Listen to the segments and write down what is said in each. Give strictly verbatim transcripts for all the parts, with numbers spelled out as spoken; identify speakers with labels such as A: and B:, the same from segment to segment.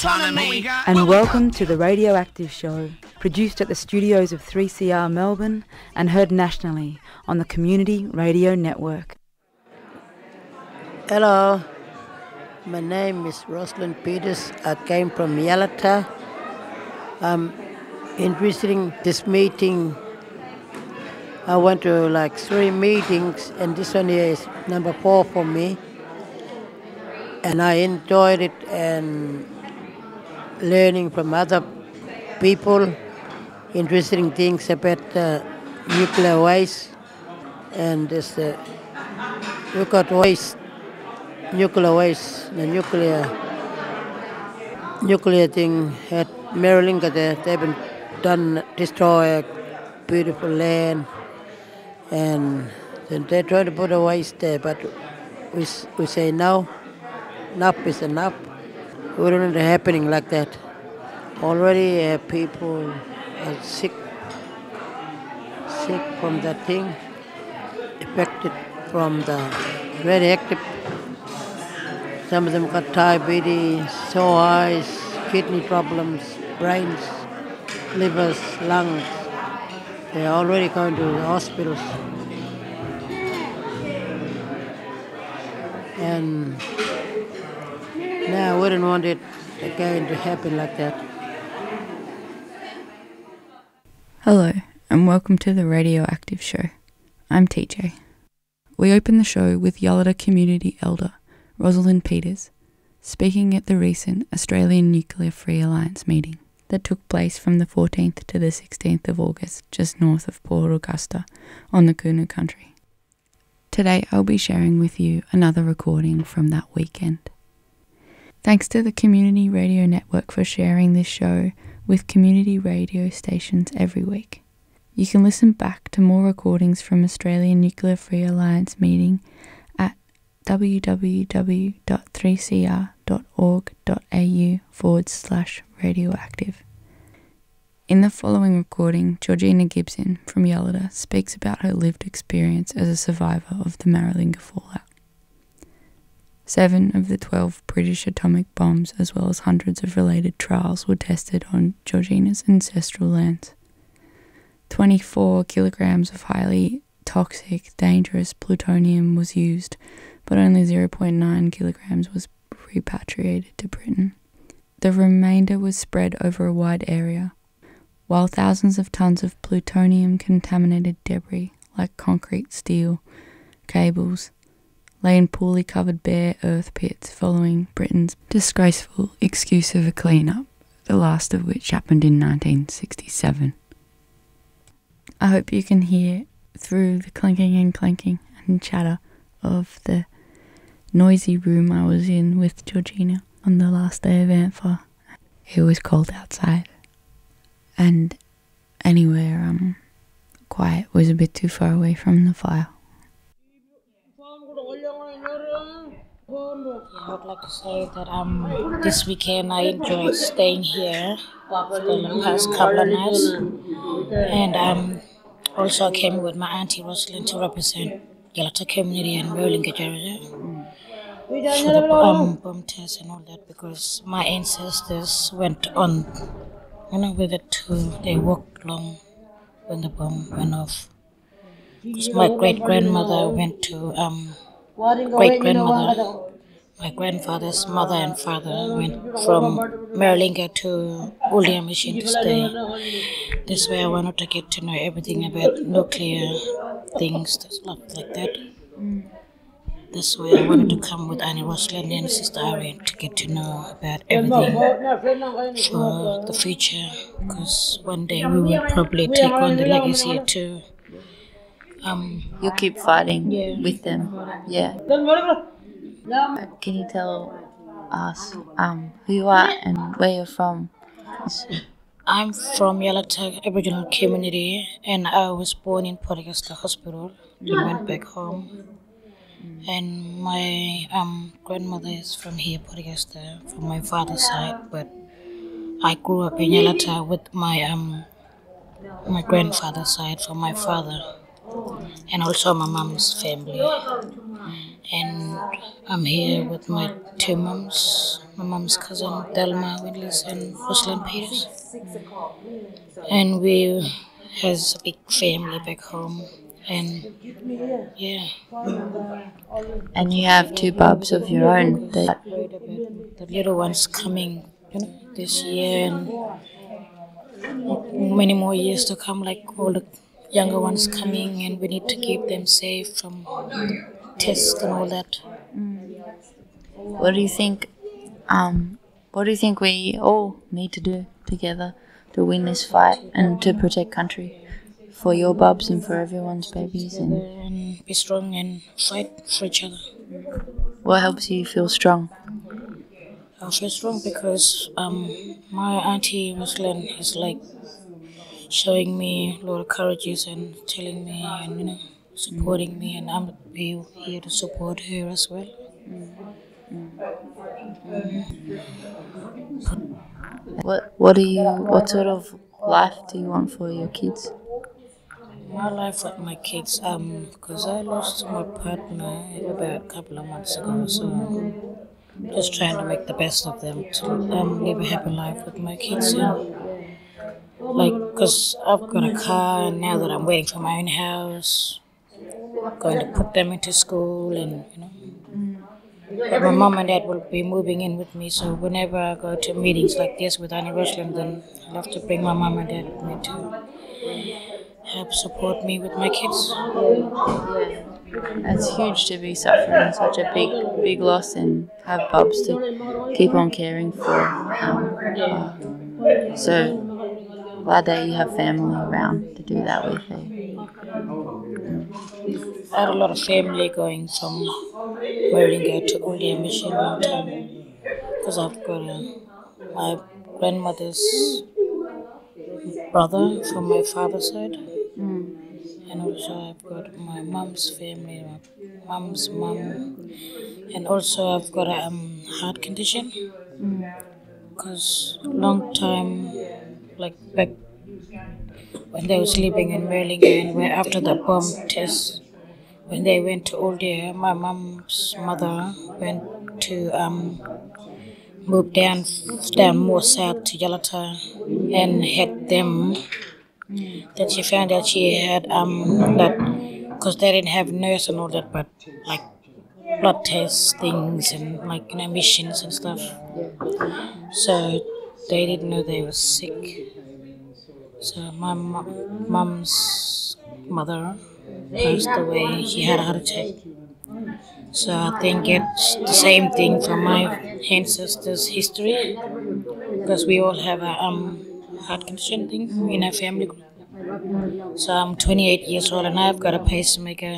A: And welcome to the Radioactive Show, produced at the studios of three C R Melbourne and heard nationally on the Community Radio Network.
B: Hello, my name is Rosalind Peters. I came from Yalata. I'm interested in this meeting. I went to like three meetings, and this one here is number four for me. And I enjoyed it and learning from other people, interesting things about uh, nuclear waste. And this, uh, we got waste, nuclear waste, the nuclear nuclear thing at Marylinga there. They've been done, destroy beautiful land, and then they try to put a waste there, but we we say no, enough is enough. We don't want it happening like that. Already uh, people are sick, sick from that thing, affected from the radioactive. Some of them got diabetes, sore eyes, kidney problems, brains, livers, lungs. They're already going to the hospitals. And now we don't want it again to happen like that.
C: Hello, and welcome to the Radioactive Show. I'm T J. We open the show with Yalata Community Elder Rosalind Peters speaking at the recent Australian Nuclear Free Alliance meeting that took place from the fourteenth to the sixteenth of August just north of Port Augusta on the Goonoo country. Today I'll be sharing with you another recording from that weekend. Thanks to the Community Radio Network for sharing this show with community radio stations every week. You can listen back to more recordings from Australian Nuclear Free Alliance meeting at www.3cr.org.au forward slash radioactive. In the following recording, Georgina Gibson from Yalata speaks about her lived experience as a survivor of the Maralinga fallout. Seven of the twelve British atomic bombs, as well as hundreds of related trials, were tested on Georgina's ancestral lands. twenty-four kilograms of highly toxic, dangerous plutonium was used, but only zero point nine kilograms was repatriated to Britain. The remainder was spread over a wide area, while thousands of tons of plutonium-contaminated debris, like concrete, steel, cables, lay in poorly covered bare earth pits following Britain's disgraceful excuse of a clean-up, the last of which happened in nineteen sixty-seven. I hope you can hear through the clinking and clanking and chatter of the noisy room I was in with Georgina on the last day of Antfar. It was cold outside, and anywhere um quiet was a bit too far away from the fire.
D: I would like to say that um this weekend I enjoyed staying here for the past couple of nights, and um also I came with my auntie Rosalind to represent Yalata community and Marylinga area for the um, bomb test and all that, because my ancestors went on, you know, with it too. They walked long when the bomb went off. Because my great grandmother went to um great grandmother. My grandfather's mother and father went from Maralinga to Ulia Mission to stay. This way I wanted to get to know everything about nuclear things, stuff like that. This way I wanted to come with Annie Rosalind and Sister Irene to get to know about everything for the future, because one day we will probably take on the legacy too. Um,
C: You'll keep fighting
D: yeah.
C: with them. Yeah. Can you tell us um, who you are and where you're from?
D: I'm from Yalata Aboriginal community, and I was born in Port Augusta Hospital. Then went back home. And my um, grandmother is from here, Port Augusta, from my father's side. But I grew up in Yalata with my um my grandfather's side from my father, and also my mom's family. and I'm here with my two mums, my mum's cousin Delma Winleys and Rosalind Peters. And we has a big family back home, and yeah.
C: And you have two bubs of your own. That
D: The little ones coming, you know, this year and many more years to come, like all the younger ones coming, and we need to keep them safe from tests and all that.
C: What do you think? Um, what do you think we all need to do together to win this fight and to protect country for your bubs and for everyone's babies? And
D: And be strong and fight for each other.
C: what helps you feel strong?
D: I feel strong because um, my auntie Rosalind is like showing me a lot of courage and telling me and you know supporting me, and I'm be here to support her as well.
C: What What do you? What sort of life do you want for your kids?
D: My life with my kids, um, because I lost my partner about a couple of months ago, so just trying to make the best of them to um, live a happy life with my kids. And like, because I've got a car, and now that I'm waiting for my own house, going to put them into school, and you know. But my mom and dad will be moving in with me, so whenever I go to meetings like this with Annie Rosalind, then I love to bring my mom and dad with me to help support me with my kids.
C: It's huge to be suffering such a big, big loss and have bubs to keep on caring for. Um, uh, so glad that you have family around to do that with you.
D: I had a lot of family going from Warringah to Oldie Mission one time, because I've got a, my grandmother's brother from my father's side. And also I've got my mom's family, my mom's mom, and also I've got a um, heart condition. Because long time, like back when they was living in Merlinga, and where after the bomb test, when they went to Oldie, my mom's mother went to um, move down, down more south to Yalata, and had them. Then she found out she had um that, because they didn't have nurse and all that, but like blood tests things and like you know missions and stuff. So they didn't know they were sick. So my mom, mom's mother passed away. She had a heart attack. So I think it's the same thing from my ancestors' history, because we all have a um heart condition thing in our family group. So I'm twenty-eight years old and I've got a pacemaker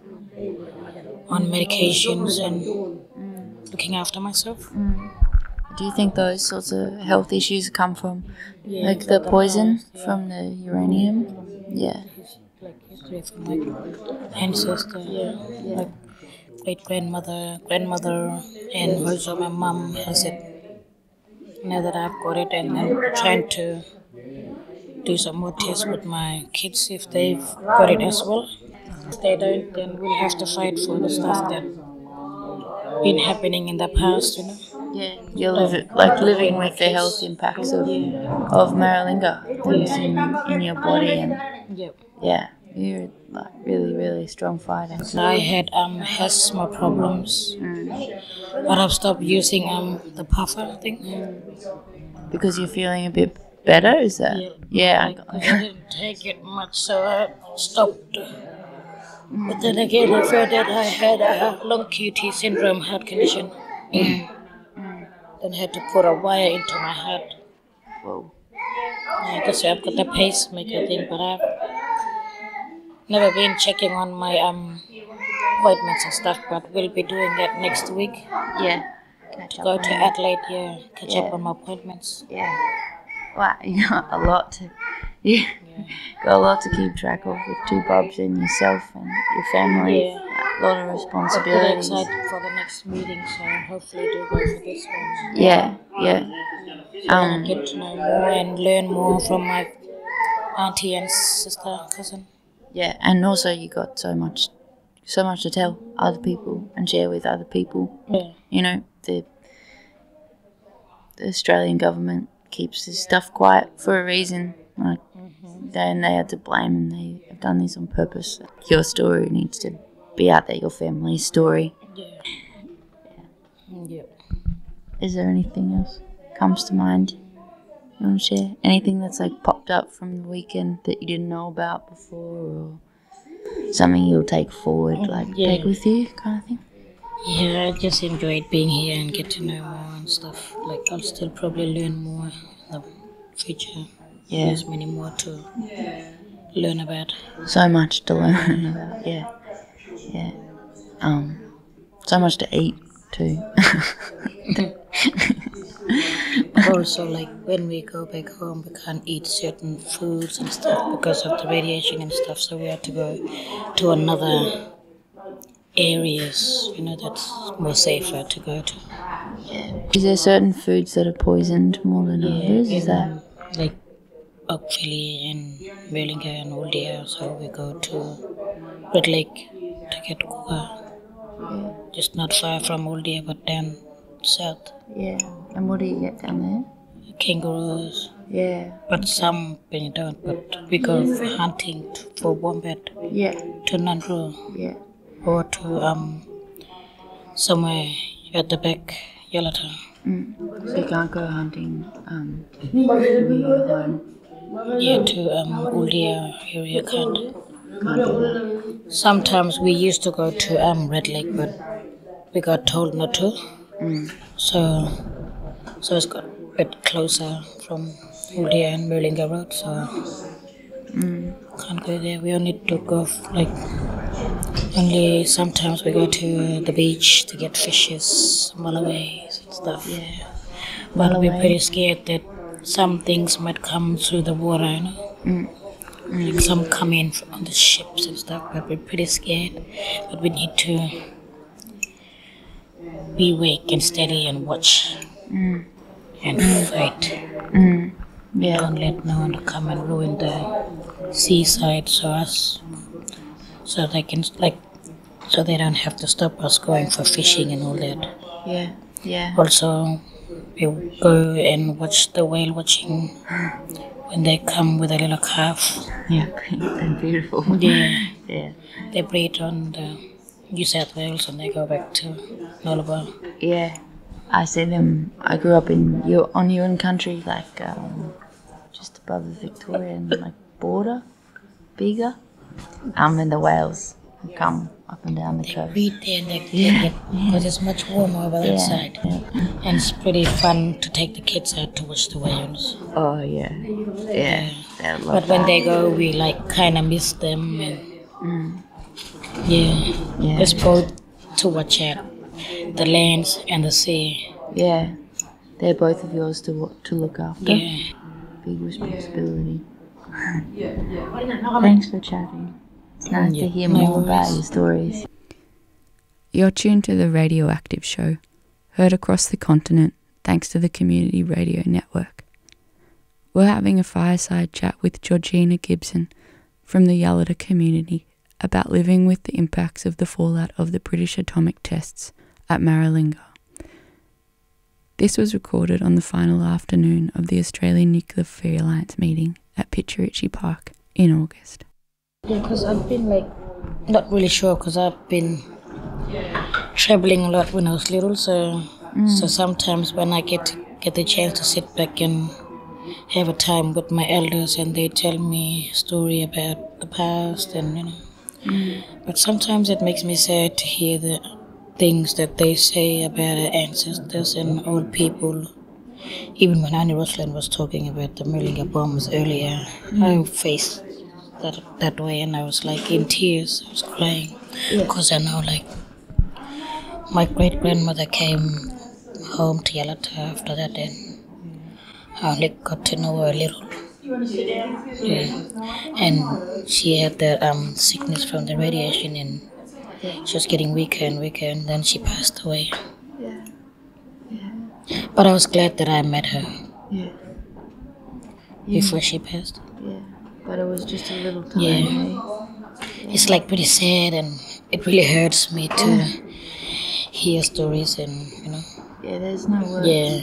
D: on medications and looking after myself.
C: Do you think those sorts of health issues come from
D: Yeah,
C: like the poison from the uranium? Yeah.
D: like history from my ancestor, yeah, like great grandmother, grandmother, and also my mom has it. Now that I've got it, and I'm trying to do some more tests with my kids if they've got it as well. If they don't, then we'll have to fight for the stuff that been happening in the past, you know.
C: Yeah, you're live, like living with the health impacts of of Maralinga things in, in your body, and
D: Yep.
C: yeah, you're like really, really strong fighter.
D: I had um asthma problems, but I've stopped using um the puffer thing.
C: Because you're feeling a bit better, is that? Yeah. I
D: Like,
C: got-
D: I didn't take it much, so I stopped. But then again, I found that I had a long Q T syndrome heart condition. Then I had to put a wire into my heart.
C: Whoa.
D: Yeah, because I've got the pacemaker thing, but I've never been checking on my um appointments and stuff. But we'll be doing that next week.
C: Yeah. Catch up
D: Go
C: on
D: to
C: it.
D: Adelaide, yeah, catch
C: Yeah.
D: up on my appointments.
C: Yeah. Wow, you got a lot to. You got a lot to keep track of with two bubs and yourself and your family.
D: Yeah.
C: A lot of
D: I'm pretty
C: responsibilities.
D: excited for the next meeting, so hopefully do go for this one.
C: Yeah, yeah. Um,
D: Get to know more and learn more from my auntie and sister, cousin.
C: yeah, and also you got so much, so much to tell other people and share with other people.
D: Yeah.
C: You know, the, the Australian government keeps this stuff quiet for a reason. Like, mm-hmm. they, and they had to blame, and they have done this on purpose. Your story needs to be out there, your family's story.
D: Yeah. Yeah. yeah.
C: Is there anything else comes to mind you want to share? Anything that's like popped up from the weekend that you didn't know about before, or something you'll take forward, like
D: yeah.
C: take with you, kind of thing?
D: Yeah, I just enjoyed being here and get to know more and stuff. Like, I'll still probably learn more in the future.
C: Yeah.
D: There's many more to learn about.
C: So much to learn about, yeah. Yeah. Um, so much to eat, too.
D: Also, like, when we go back home, we can't eat certain foods and stuff because of the radiation and stuff, so we have to go to another areas, you know, that's more safer to go to.
C: Yeah. Is there certain foods that are poisoned more than
D: yeah,
C: others? Is that
D: like Oakville and Merlinga and Oldea, so we go to Red Lake to get kuka. Yeah. Just not far from Oldea, but down south.
C: Yeah. And what do you get down there?
D: Kangaroos.
C: Yeah.
D: But some you don't. But we go hunting for wombat.
C: Yeah.
D: To Nandru.
C: Yeah.
D: Or to um somewhere at the back, Yalata.
C: Mm. So you can't go hunting um where you're home?
D: Yeah, to um Oldea area can't.
C: Can't do that.
D: Sometimes we used to go to um Red Lake, but we got told not to.
C: Mm.
D: So so it's got a bit closer from Oldea and Merlinga Road, so
C: mm.
D: can't go there. We only to go f- like only sometimes we go to the beach to get fishes, mullaways and stuff. Yeah, but we're pretty scared that some things might come through the water, you know.
C: Mm. Mm.
D: Like some come in on the ships and stuff, but we're pretty scared. But we need to be awake and steady and watch
C: Mm.
D: and fight.
C: Mm. Yeah.
D: Don't let no one come and ruin the seaside, so us, so they can like, so they don't have to stop us going for fishing and all that.
C: Yeah. Yeah.
D: Also, we go and watch the whale watching when they come with a little calf.
C: Yeah. They're beautiful.
D: Yeah.
C: Yeah.
D: They breed on the New South Wales and they go back to Nullarbor.
C: Yeah. I see them. I grew up in on Yuin country, like um, just above the Victorian like border, bigger. Um, and the whales come up and down the
D: They
C: coast.
D: breed there and they
C: Yeah.
D: get because it's much warmer over that
C: Yeah,
D: side.
C: yeah.
D: And it's pretty fun to take the kids out to watch the whales.
C: Oh yeah, yeah. They love
D: But when
C: that.
D: they go, we like kind of miss them. And
C: Mm.
D: yeah,
C: Yeah.
D: it's both to watch out, the lands and the sea.
C: Yeah, they're both of yours to wa- to look after.
D: Yeah.
C: Big responsibility. Thanks for chatting. It's nice
D: Yeah,
C: to hear
D: no
C: more about
D: worries.
C: your stories.
A: You're tuned to the Radioactive Show, heard across the continent thanks to the Community Radio Network. We're having a fireside chat with Georgina Gibson from the Yalata community about living with the impacts of the fallout of the British atomic tests at Maralinga. This was recorded on the final afternoon of the Australian Nuclear Free Alliance meeting at Pitcherichi Park in August.
D: Yeah, because I've been like, not really sure because I've been traveling a lot when I was little, so mm. so sometimes when I get to get the chance to sit back and have a time with my elders and they tell me a story about the past and you know, mm. but sometimes it makes me sad to hear the things that they say about our ancestors and old people. Even when Annie Rosalind was talking about the Merlinga bombs earlier, mm. I faced that that way and I was like in tears. I was crying because yeah. I know like my great grandmother came home to Yalata after that and I only got to know her a little. Yeah. And she had the um, sickness from the radiation and she was getting weaker and weaker and then she passed away.
C: Yeah. Yeah.
D: But I was glad that I met her.
C: Yeah.
D: Before she passed.
C: Yeah. But it was just a little time.
D: Yeah.
C: Eh?
D: it's like pretty sad, and it really hurts me to hear stories, and you know.
C: Yeah, there's no words.
D: Yeah,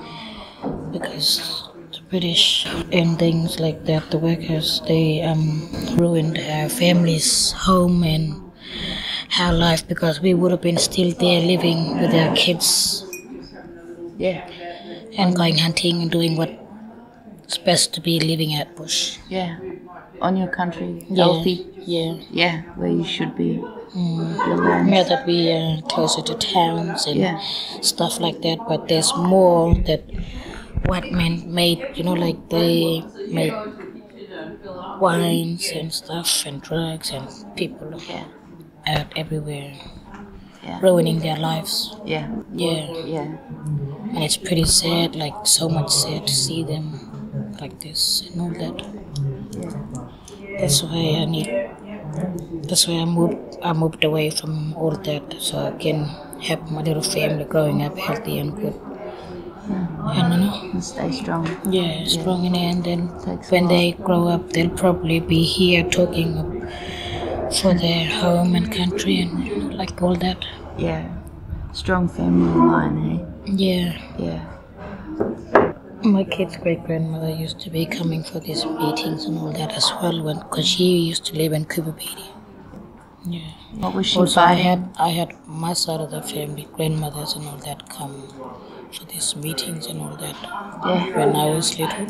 D: because the British and things like that, the workers, they um ruined our families' home and our life, because we would have been still there living with our kids.
C: Yeah.
D: And going hunting and doing what's best to be living at bush.
C: Yeah. On your country,
D: Yeah,
C: healthy.
D: yeah.
C: Yeah, where you should be.
D: Mm. Now that we are closer to towns and
C: Yeah.
D: stuff like that, but there's more that white men made, you know, like they make wines and stuff and drugs, and people
C: Yeah.
D: out everywhere
C: Yeah.
D: ruining their lives.
C: Yeah.
D: Yeah.
C: Yeah.
D: And it's pretty sad, like so much sad to see them like this and all that. That's why I need. That's why I moved. I moved away from all that, so I can have my little family growing up healthy and good. And you know,
C: And stay strong.
D: yeah, strong in the end. And
C: Takes a
D: when
C: lot.
D: they grow up, they'll probably be here talking for their home and country and you know, like all that.
C: Yeah. Strong family line, hey?
D: Yeah.
C: Yeah.
D: My kid's great grandmother used to be coming for these meetings and all that as well, when because she used to live in Cooper Beatty. Yeah.
C: What was she
D: Also, I
C: fighting?
D: had I had my side of the family, grandmothers and all that, come for these meetings and all that
C: Yeah.
D: when I was little.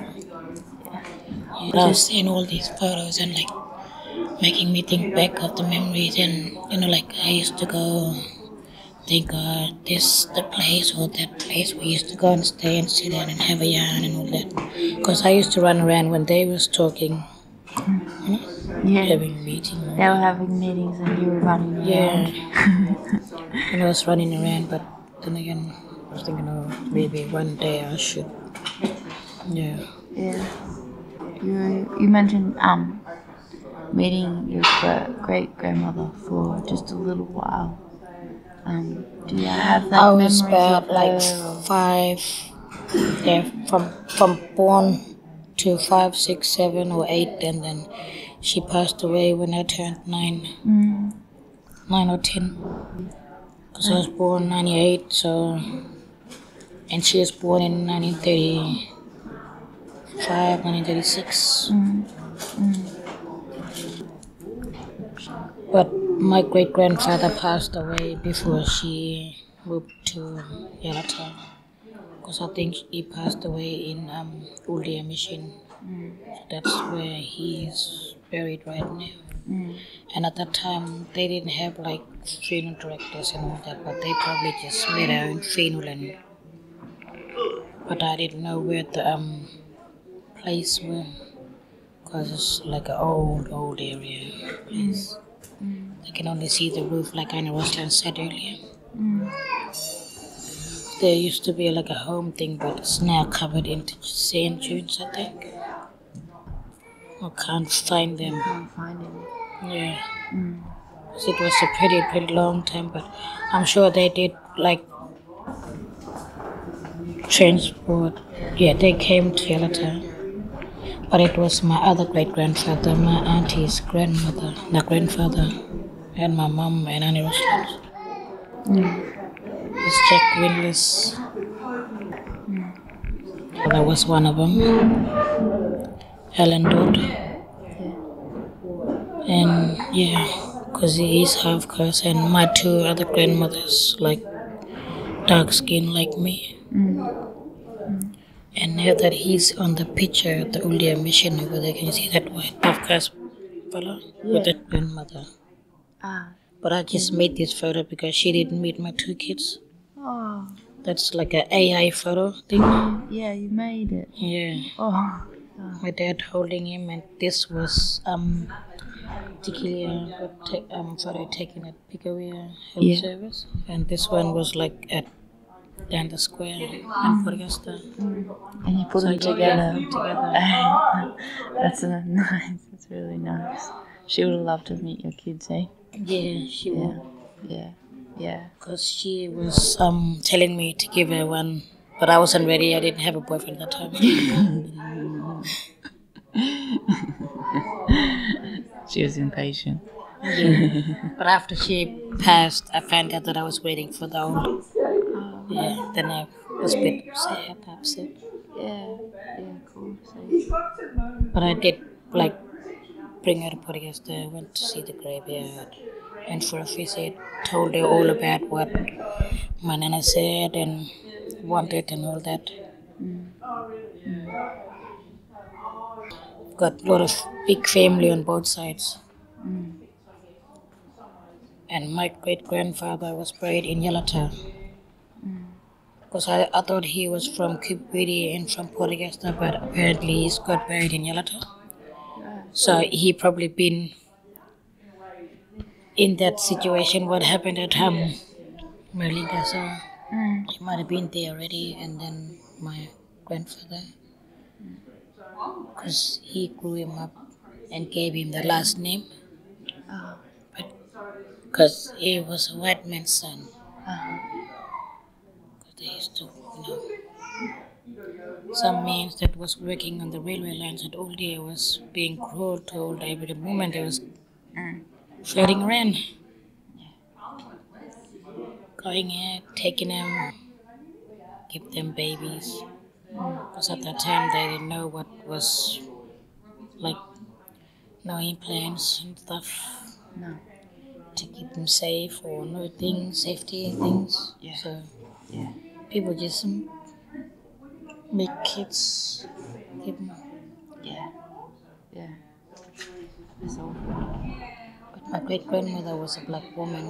D: Yeah. I was seeing all these photos and like making me think back of the memories, and you know, like I used to go. Think uh, this the place or that place we used to go and stay and sit down and have a yarn and all that. Because I used to run around when they was talking, you know,
C: Yeah.
D: having a meeting.
C: They were having meetings and you were running around.
D: Yeah. And I was running around, but then again, I was thinking, oh, maybe one day I should. Yeah.
C: Yeah. You you mentioned um meeting your great grandmother for just a little while. Um, do you have that
D: I was
C: memories
D: about
C: of
D: like
C: her or-
D: five, yeah, from from born to five, six, seven, or eight, and then she passed away when I turned nine,
C: Mm.
D: nine or ten. Because I was born ninety-eight, so, and she was born in nineteen thirty-five, nineteen thirty-six.
C: Mm.
D: But my great grandfather passed away before she moved to Yalata. Because I think he passed away in um, Uldia Mission. So that's where he is buried right now.
C: Mm.
D: And at that time, they didn't have like funeral directors and all that, but they probably just made their own funeral. And, but I didn't know where the um, place was, because it's like an old, old area place. I can only see the roof, like Aina Roslan said earlier.
C: Mm.
D: There used to be like a home thing, but it's now covered into sand dunes, I think. I can't find them.
C: Can't find it.
D: Yeah.
C: Mm.
D: So it was a pretty, pretty long time, but I'm sure they did like transport. Yeah, they came to Yalata. But it was my other great-grandfather, my auntie's grandmother, not grandfather, and my mom and Annie Roslan.
C: Mm.
D: It's Jack Windless. That was one of them. Helen Dodd. And yeah, because he is half caste, and my two other grandmothers, like dark skin like me.
C: Mm.
D: And now that he's on the picture, the Uldia Mission over there, can you see that white half caste fella with that grandmother?
C: Ah.
D: But I just made this photo because she didn't meet my two kids.
C: Oh.
D: That's like an A I photo thing.
C: Yeah, you made it.
D: Yeah.
C: Oh.
D: My dad holding him, and this was um Tikilia um photo taken at Picawea Health
C: Yeah.
D: Service, and this one was like at down the square in Porgasta.
C: And you put
D: So
C: them
D: I put
C: together.
D: them together.
C: That's uh, nice. That's really nice. She would have loved to meet your kids, eh?
D: Yeah, she
C: Yeah.
D: was.
C: Yeah. Yeah.
D: Because she was um telling me to give her one, but I wasn't ready. I didn't have a boyfriend at that time.
C: She was impatient.
D: Yeah. But after she passed, I found out that I was waiting for the old.
C: Oh,
D: Yeah, then I was a bit sad, upset.
C: yeah, yeah, cool. So,
D: But I did, like, bring her to Podgasta, went to see the graveyard, went for a visit, told her all about what my nana said and wanted and all that.
C: mm,
D: Got a lot of big family on both sides.
C: mm,
D: And my great grandfather was buried in Yalata.
C: mm.
D: Because I, I thought he was from Kipwiri and from Podgasta, but apparently he's got buried in Yalata. So he probably been in that situation, what happened at um, Merlinga. So
C: Mm.
D: he might have been there already, and then my grandfather, because he grew him up and gave him the last name,
C: Oh,
D: because he was a white man's son.
C: uh-huh.
D: They used to, you know, some man that was working on the railway lines at Old Day was being cruel to Old Day, but the moment they was
C: Mm.
D: floating around, going out, taking them, give them babies. Because at that time they didn't know what was like, no implants and stuff
C: No.
D: to keep them safe or no things, safety things.
C: Yeah.
D: So
C: Yeah.
D: people just um, make kids, give them.
C: Yeah. Yeah. That's awful.
D: But my great grandmother was a black woman,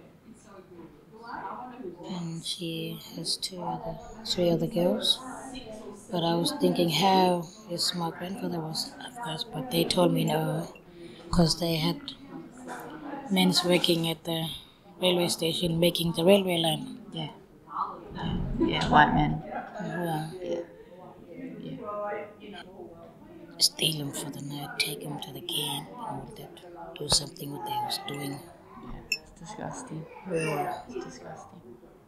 D: and she has two other, three other girls. But I was thinking, how is my grandfather was, of course, but they told me no, because they had men working at the railway station making the railway line.
C: Yeah. Yeah. Yeah. White man.
D: Yeah.
C: Yeah. Yeah.
D: Steal them for the night, take them to the camp, and all that. Do something what they was doing.
C: Yeah. It's disgusting.
D: Yeah.
C: It's disgusting.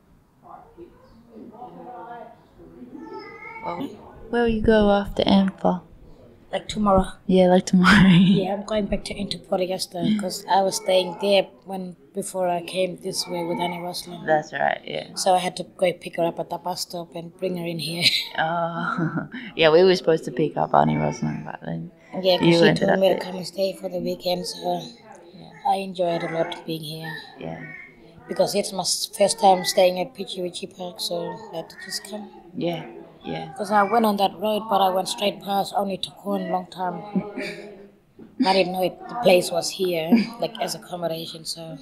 C: Well, where will you go after Ampha?
D: Like tomorrow.
C: Yeah, like tomorrow.
D: Yeah, I'm going back to into Podgasta because I was staying there when before I came this way with Annie Rosalind.
C: That's right. Yeah.
D: So I had to go pick her up at the bus stop and bring her in here.
C: Oh, yeah. We were supposed to pick up Annie Rosalind, but then
D: Yeah,
C: You
D: because she
C: ended
D: told
C: up
D: me to
C: there.
D: come and stay for the weekend. So I enjoyed a lot being here
C: yeah,
D: because it's my first time staying at Pichi Ritchie Park. So I had to just come.
C: yeah, yeah,
D: Because I went on that road, but I went straight past, only took one long time. I didn't know it, the place was here, like as accommodation. So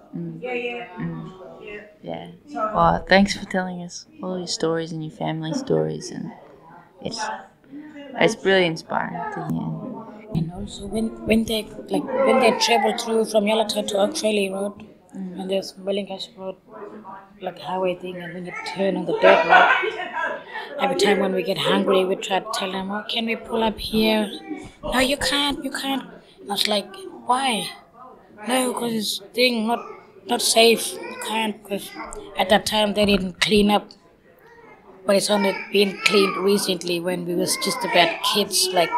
C: yeah. Well, thanks for telling us all your stories and your family stories, and it's it's really inspiring to hear.
D: and also when when they like when they travel through from Yalata to Oak Trail Road, and there's Bellingham Road, like highway thing, and when you turn on the dirt road, every time when we get hungry, we try to tell them, "Oh, can we pull up here?" No, you can't, you can't. I was like, why? No, because it's thing not not safe. You can't, because at that time they didn't clean up. But it's only been cleaned recently when we was just about kids, like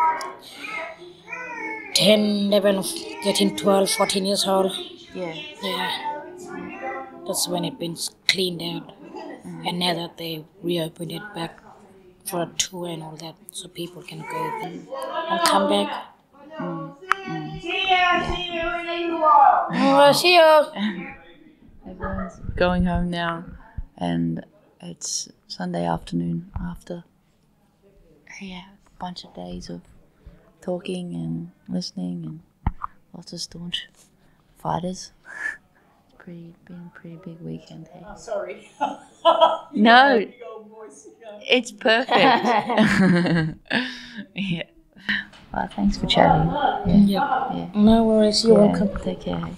D: ten, eleven, thirteen, twelve, fourteen years old.
C: Yeah,
D: Yeah. That's when it been cleaned out. And now that they reopened it back for a tour and all that, so people can go there and come back. Oh, see you.
C: everyone's going home now, and it's Sunday afternoon after yeah a bunch of days of talking and listening and lots of staunch fighters. It's pretty been a pretty big weekend. Hey?
E: Sorry.
C: No,
E: Big old voice.
C: it's perfect. Yeah. Well, thanks for chatting. Yeah.
D: Yep. No worries, you're
C: Yeah,
D: welcome.
C: take care.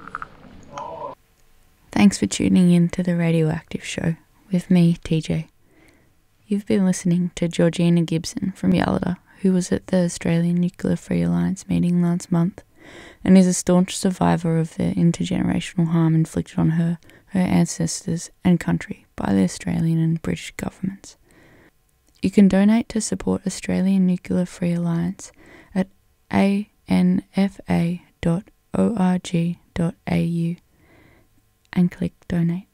A: Thanks for tuning in to the Radioactive Show with me, T J. You've been listening to Georgina Gibson from Yalata, who was at the Australian Nuclear Free Alliance meeting last month and is a staunch survivor of the intergenerational harm inflicted on her, her ancestors and country by the Australian and British governments. You can donate to support Australian Nuclear Free Alliance at a n f a dot org
C: dot a u and click donate.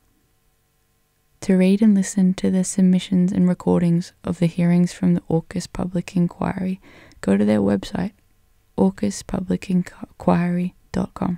C: To read and listen to the submissions and recordings of the hearings from the AUKUS Public Inquiry, go to their website, AUKUS public inquiry dot com.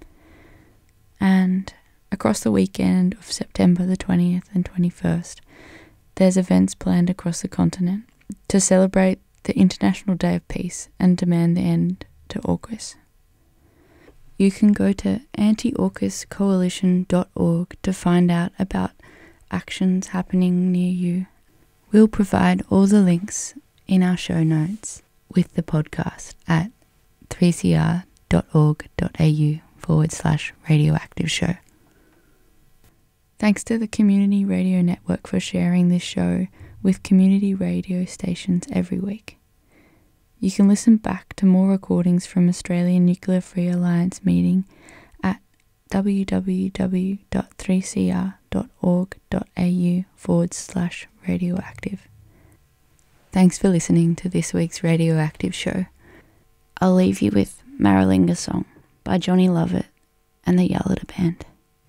C: And across the weekend of September the twentieth and twenty-first, there's events planned across the continent to celebrate the International Day of Peace and demand the end to AUKUS. You can go to anti AUKUS coalition dot org to find out about actions happening near you. We'll provide all the links in our show notes with the podcast at three c r dot org dot a u forward slash radioactive show. Thanks to the Community Radio Network for sharing this show with community radio stations every week. You can listen back to more recordings from Australian Nuclear Free Alliance meeting at w w w dot three c r dot org dot a u forward slash radioactive. Thanks for listening to this week's Radioactive show. I'll leave you with Maralinga Song by Johnny Lovett and the Yalada Band.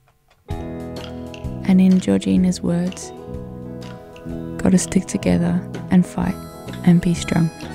C: And in Georgina's words, gotta stick together and fight and be strong.